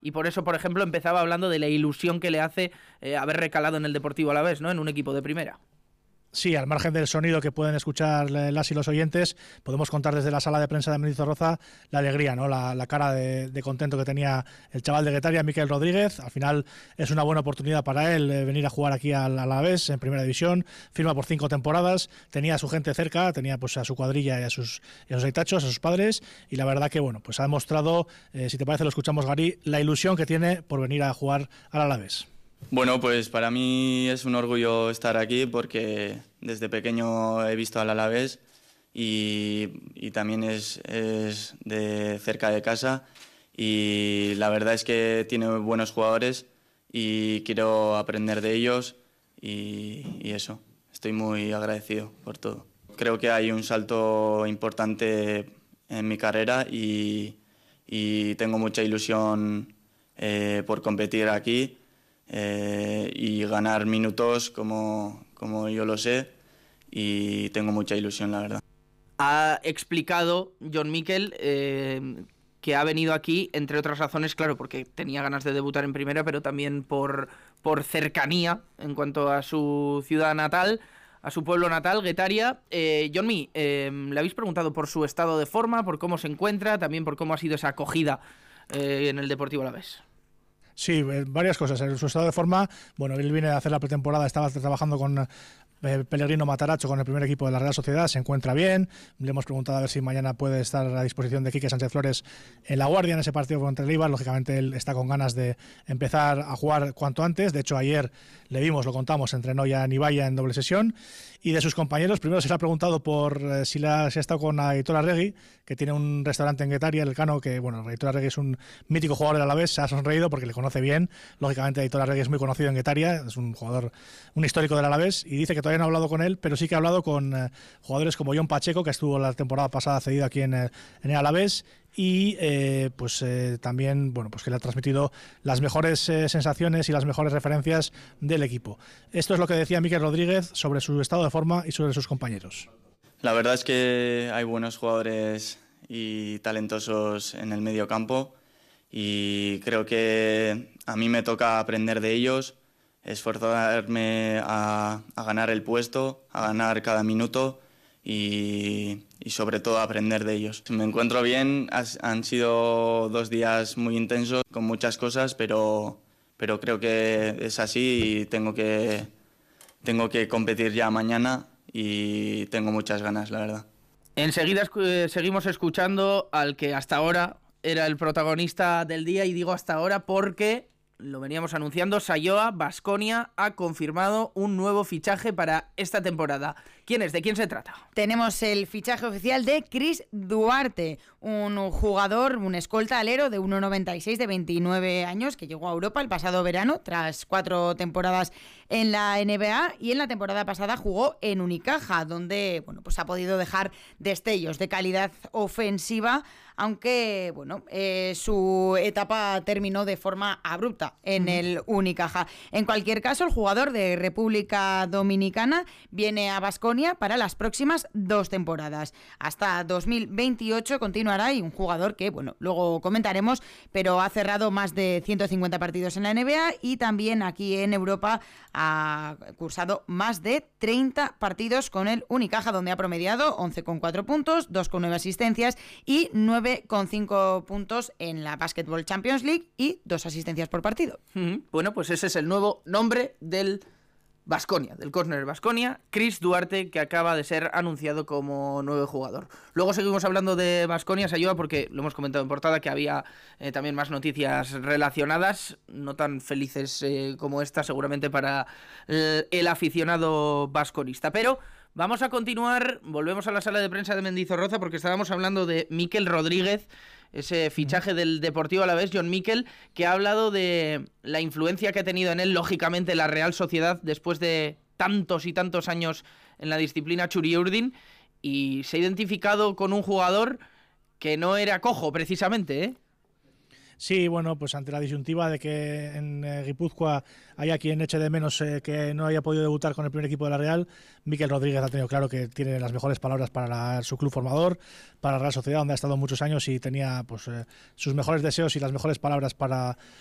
Y por eso, por ejemplo, empezaba hablando de la ilusión que le hace haber recalado en el Deportivo Alavés, ¿no? En un equipo de primera. Sí, al margen del sonido que pueden escuchar las y los oyentes, podemos contar desde la sala de prensa de Mendizorroza la alegría, ¿no? La cara de contento que tenía el chaval de Guetaria, Mikel Rodríguez. Al final es una buena oportunidad para él venir a jugar aquí al Alavés en Primera División. Firma por 5 temporadas, tenía a su gente cerca, tenía pues a su cuadrilla y a sus aitachos, a sus padres, y la verdad que bueno, pues ha demostrado, si te parece lo escuchamos, Gary, la ilusión que tiene por venir a jugar al Alavés. Bueno, pues para mí es un orgullo estar aquí porque desde pequeño he visto al Alavés y también es de cerca de casa, y la verdad es que tiene buenos jugadores y quiero aprender de ellos y eso, estoy muy agradecido por todo. Creo que hay un salto importante en mi carrera y tengo mucha ilusión por competir aquí. Y ganar minutos como yo lo sé, y tengo mucha ilusión, la verdad. Ha explicado Jon Miquel que ha venido aquí, entre otras razones, claro, porque tenía ganas de debutar en primera, pero también por cercanía en cuanto a su ciudad natal, a su pueblo natal, Guetaria. Jonmi, le habéis preguntado por su estado de forma, por cómo se encuentra, también por cómo ha sido esa acogida en el Deportivo Alavés. Sí, varias cosas. En su estado de forma, bueno, él viene a hacer la pretemporada, estaba trabajando con Pellegrino Mataracho, con el primer equipo de la Real Sociedad, se encuentra bien. Le hemos preguntado a ver si mañana puede estar a disposición de Quique Sánchez Flores en La Guardia en ese partido contra el Eibar. Lógicamente él está con ganas de empezar a jugar cuanto antes. De hecho, ayer le vimos, lo contamos, entrenó ya en Ibaya en doble sesión. Y de sus compañeros, primero se le ha preguntado por si ha estado con Aitor Arregui, que tiene un restaurante en Guetaria, el Cano, que bueno, Aitor Arregui es un mítico jugador del Alavés, se ha sonreído porque le conoce bien. Lógicamente Aitor Arregui es muy conocido en Guetaria, es un jugador, un histórico del Alavés, y dice que todavía no ha hablado con él, pero sí que ha hablado con jugadores como Jon Pacheco, que estuvo la temporada pasada cedido aquí en el Alavés, y también bueno, pues que le ha transmitido las mejores sensaciones y las mejores referencias del equipo. Esto es lo que decía Mikel Rodríguez sobre su estado de forma y sobre sus compañeros. La verdad es que hay buenos jugadores y talentosos en el medio campo, y creo que a mí me toca aprender de ellos, esforzarme a ganar el puesto, a ganar cada minuto y sobre todo aprender de ellos. Me encuentro bien, han sido 2 días muy intensos, con muchas cosas, pero creo que es así y tengo que competir ya mañana y tengo muchas ganas, la verdad. Enseguida seguimos escuchando al que hasta ahora era el protagonista del día, y digo hasta ahora porque lo veníamos anunciando. Saioa Baskonia ha confirmado un nuevo fichaje para esta temporada. ¿Quién es? ¿De quién se trata? Tenemos el fichaje oficial de Chris Duarte, un jugador, un escolta alero de 1,96, de 29 años, que llegó a Europa el pasado verano tras 4 temporadas en la NBA, y en la temporada pasada jugó en Unicaja, donde bueno, pues ha podido dejar destellos de calidad ofensiva, aunque bueno, su etapa terminó de forma abrupta en el Unicaja. En cualquier caso, el jugador de República Dominicana viene a Baskonia para las próximas 2 temporadas. Hasta 2028 continuará, y un jugador que, bueno, luego comentaremos, pero ha cerrado más de 150 partidos en la NBA, y también aquí en Europa ha cursado más de 30 partidos con el Unicaja, donde ha promediado 11,4 puntos, 2,9 asistencias y 9,5 puntos en la Basketball Champions League y 2 asistencias por partido. Bueno, pues ese es el nuevo nombre del Baskonia, del Corner Baskonia, Chris Duarte, que acaba de ser anunciado como nuevo jugador. Luego seguimos hablando de Baskonia, Saioa, porque lo hemos comentado en portada que había también más noticias relacionadas, no tan felices como esta seguramente para el aficionado basconista. Pero vamos a continuar, volvemos a la sala de prensa de Mendizorroza, porque estábamos hablando de Mikel Rodríguez, ese fichaje del Deportivo Alavés, Jon Miquel, que ha hablado de la influencia que ha tenido en él, lógicamente, la Real Sociedad después de tantos y tantos años en la disciplina Txuri-Urdin, y se ha identificado con un jugador que no era cojo, precisamente, ¿eh? Sí, bueno, pues ante la disyuntiva de que en Guipúzcoa haya quien eche de menos que no haya podido debutar con el primer equipo de la Real, Mikel Rodríguez ha tenido claro que tiene las mejores palabras para su club formador, para la Real Sociedad, donde ha estado muchos años, y tenía pues sus mejores deseos y las mejores palabras para